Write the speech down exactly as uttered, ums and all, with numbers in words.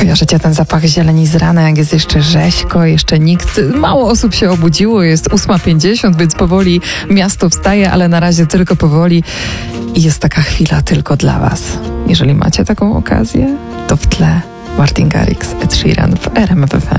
Kojarzycie ten zapach zieleni z rana, jak jest jeszcze rzeźko, jeszcze nikt, mało osób się obudziło, jest ósma pięćdziesiąt, więc powoli miasto wstaje, ale na razie tylko powoli i jest taka chwila tylko dla was. Jeżeli macie taką okazję, to w tle Martin Garrix, Ed Sheeran w R M F F M.